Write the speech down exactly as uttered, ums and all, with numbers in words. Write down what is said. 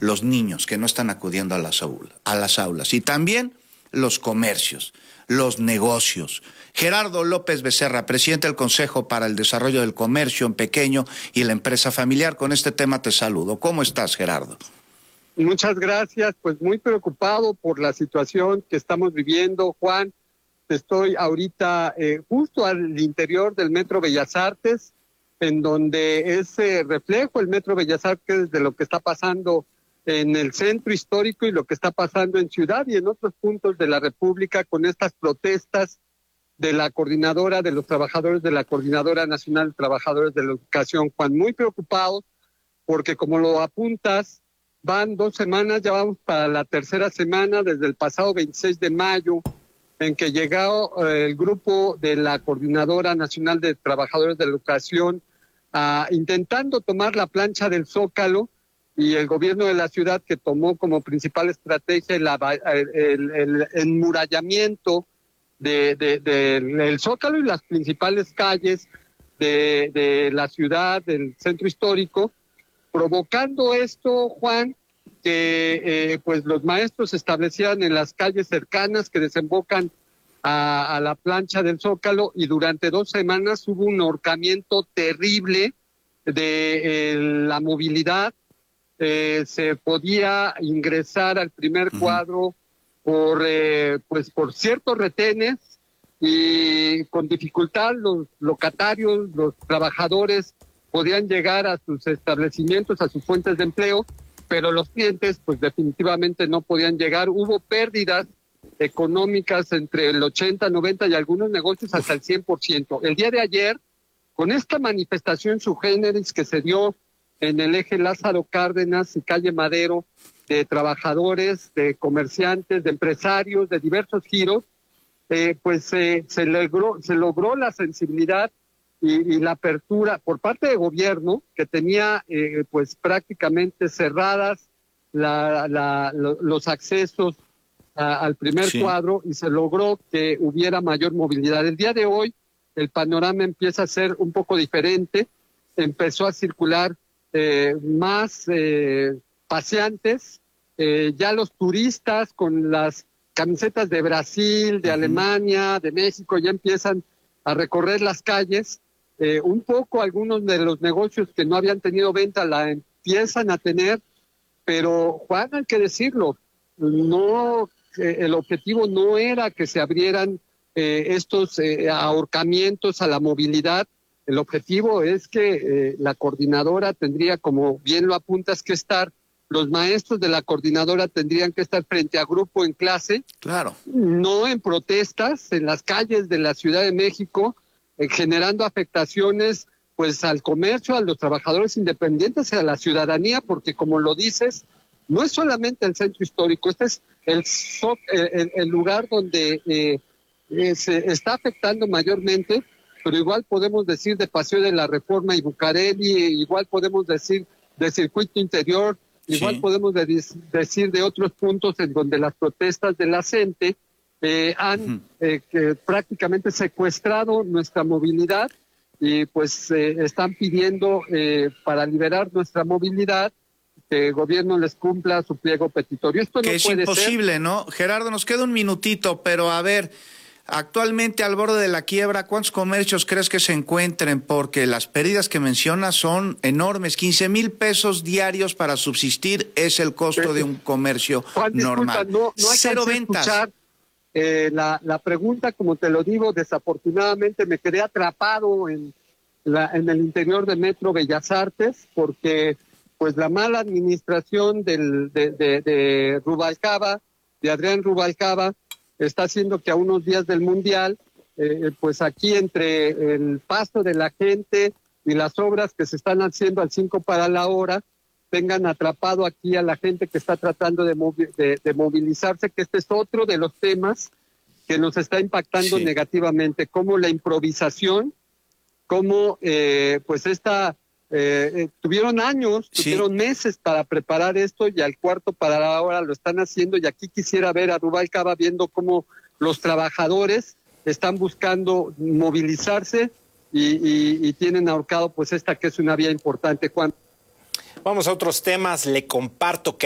los niños que no están acudiendo a las aulas, a las aulas y también los comercios, los negocios. Gerardo López Becerra, presidente del Consejo para el Desarrollo del Comercio en Pequeño y la Empresa Familiar. Con este tema te saludo. ¿Cómo estás, Gerardo? Muchas gracias, pues muy preocupado por la situación que estamos viviendo, Juan. Estoy ahorita eh, justo al interior del Metro Bellas Artes, en donde es eh, reflejo el Metro Bellas Artes de lo que está pasando en el centro histórico y lo que está pasando en Ciudad y en otros puntos de la República con estas protestas de la coordinadora, de los trabajadores de la Coordinadora Nacional de Trabajadores de la Educación. Juan, muy preocupados porque, como lo apuntas, van dos semanas, ya vamos para la tercera semana, desde el pasado veintiséis de mayo, en que llegó eh, el grupo de la Coordinadora Nacional de Trabajadores de la Educación a, intentando tomar la plancha del Zócalo, y el gobierno de la ciudad, que tomó como principal estrategia el, el, el enmurallamiento de, de, de, del Zócalo y las principales calles de, de la ciudad, del centro histórico, provocando esto, Juan, que eh, pues los maestros se establecieran en las calles cercanas que desembocan a, a la plancha del Zócalo, y durante dos semanas hubo un ahorcamiento terrible de eh, la movilidad. Eh, se podía ingresar al primer uh-huh. cuadro por eh, pues por ciertos retenes, y con dificultad los locatarios, los trabajadores podían llegar a sus establecimientos, a sus fuentes de empleo, pero los clientes pues definitivamente no podían llegar. Hubo pérdidas económicas entre el ochenta, noventa y algunos negocios hasta el cien por ciento. El día de ayer, con esta manifestación sui generis que se dio en el eje Lázaro Cárdenas y calle Madero, de trabajadores, de comerciantes, de empresarios, de diversos giros, eh, pues eh, se logró, se logró la sensibilidad y, y la apertura por parte del gobierno, que tenía eh, pues prácticamente cerradas la, la, lo, los accesos a, al primer sí. cuadro, y se logró que hubiera mayor movilidad. El día de hoy el panorama empieza a ser un poco diferente, empezó a circular Eh, más eh, paseantes, eh, ya los turistas con las camisetas de Brasil, de uh-huh. Alemania, de México, ya empiezan a recorrer las calles. Eh, un poco algunos de los negocios que no habían tenido venta la empiezan a tener, pero Juan, hay que decirlo, no, eh, el objetivo no era que se abrieran eh, estos eh, ahorcamientos a la movilidad. El objetivo es que eh, la coordinadora tendría, como bien lo apuntas, que estar, los maestros de la coordinadora tendrían que estar frente a grupo en clase, claro, no en protestas, en las calles de la Ciudad de México, eh, generando afectaciones pues al comercio, a los trabajadores independientes y a la ciudadanía, porque como lo dices, no es solamente el centro histórico, este es el, el, el lugar donde eh, eh, se está afectando mayormente, pero igual podemos decir de Paseo de la Reforma y Bucareli, igual podemos decir de Circuito Interior, igual sí. podemos de, decir de otros puntos en donde las protestas de la gente eh, han uh-huh. eh, que prácticamente secuestrado nuestra movilidad, y pues eh, están pidiendo eh, para liberar nuestra movilidad que el gobierno les cumpla su pliego petitorio. Esto que no es puede imposible, ser. ¿no? Gerardo, nos queda un minutito, pero a ver, actualmente al borde de la quiebra, ¿cuántos comercios crees que se encuentren? Porque las pérdidas que mencionas son enormes. quince mil pesos diarios para subsistir es el costo de un comercio Juan, normal. Disculpa, no, no Cero ventas. Escuchar, eh, la, la pregunta, como te lo digo, desafortunadamente me quedé atrapado en, la, en el interior de Metro Bellas Artes, porque pues la mala administración del, de, de, de Rubalcaba, de Adrián Rubalcaba, está haciendo que a unos días del Mundial, eh, pues aquí entre el paso de la gente y las obras que se están haciendo al cinco para la hora, tengan atrapado aquí a la gente que está tratando de, movi- de, de movilizarse, que este es otro de los temas que nos está impactando sí. negativamente, como la improvisación, como eh, pues esta... Eh, eh, tuvieron años, sí. tuvieron meses para preparar esto, y al cuarto para la hora lo están haciendo, y aquí quisiera ver a Rubalcaba viendo cómo los trabajadores están buscando movilizarse y, y, y tienen ahorcado pues esta que es una vía importante, Juan. Vamos a otros temas. Le comparto que